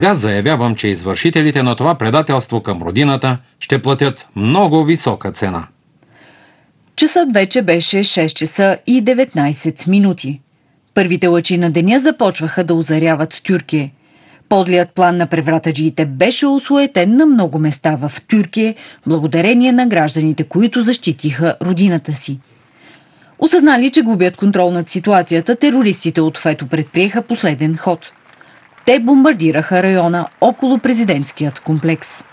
Аз заявявам, че извършителите на това предателство към родината ще платят много висока цена. Часът вече беше 6 часа и 19 минути. Първите лъчи на деня започваха да озаряват Тюркия. Подлият план на превратаджиите беше осуетен на много места в Тюркия, благодарение на гражданите, които защитиха родината си. Осъзнали, че губят контрол над ситуацията, терористите от ФЕТО предприеха последен ход. Те бомбардираха района около президентският комплекс.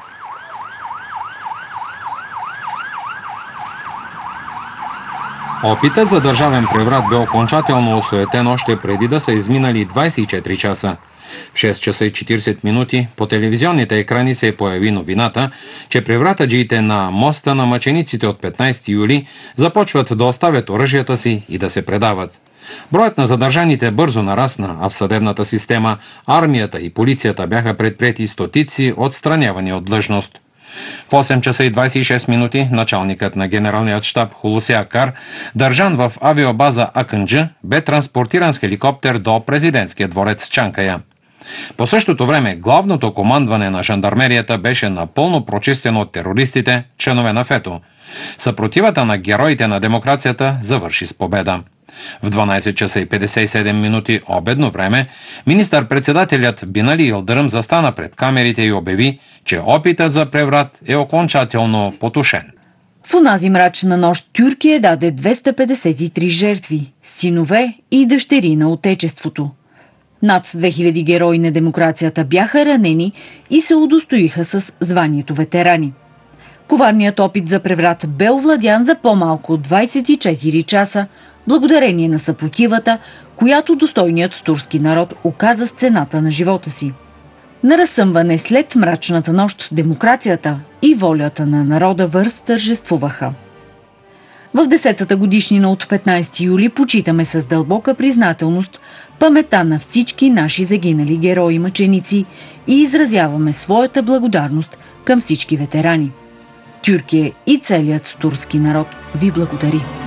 Опитът за държавен преврат бе окончателно осуетен още преди да са изминали 24 часа. В 6 часа и 40 минути по телевизионните екрани се появи новината, че превратаджиите на моста на мъчениците от 15 юли започват да оставят оръжията си и да се предават. Броят на задържаните бързо нарасна, а в съдебната система, армията и полицията бяха предприети стотици отстранявани от длъжност. В 8 часа и 26 минути началникът на генералният щаб Хулуси Акар, държан в авиобаза Акънджы, бе транспортиран с хеликоптер до президентския дворец Чанкая. По същото време главното командване на жандармерията беше напълно прочистено от терористите, членове на ФЕТО. Съпротивата на героите на демокрацията завърши с победа. В 12 часа и 57 минути обедно време министър-председателят Бинали Йылдырым застана пред камерите и обяви, че опитът за преврат е окончателно потушен. В онази мрачна нощ Тюркия даде 253 жертви, синове и дъщери на отечеството. Над 2000 герои на демокрацията бяха ранени и се удостоиха с званието ветерани. Коварният опит за преврат бе овладян за по-малко от 24 часа, благодарение на съпротивата, която достойният турски народ оказа с цената на живота си. На разсъмване след мрачната нощ демокрацията и волята на народа възтържествуваха. В 10-та годишнина от 15 юли почитаме с дълбока признателност паметта на всички наши загинали герои-мъченици и изразяваме своята благодарност към всички ветерани. Тюркия и целият турски народ ви благодари.